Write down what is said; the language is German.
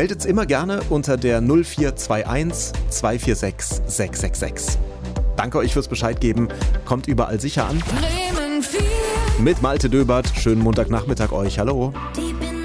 Meldet's immer gerne unter der 0421 246 666. Danke euch fürs Bescheid geben. Kommt überall sicher an. Bremen 4. Mit Malte Döbert. Schönen Montagnachmittag euch. Hallo.